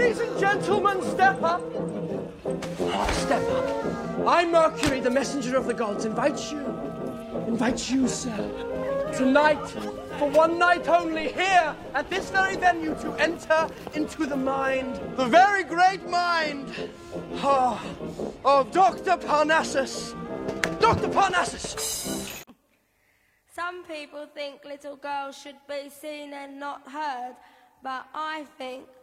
Ladies and gentlemen, step up. Step up. I, Mercury, the messenger of the gods, invite you, sir, tonight, for one night only, here, at this very venue, to enter into the mind, the very great mind, of Dr. Parnassus. Dr. Parnassus! Some people think little girls should be seen and not heard, but I think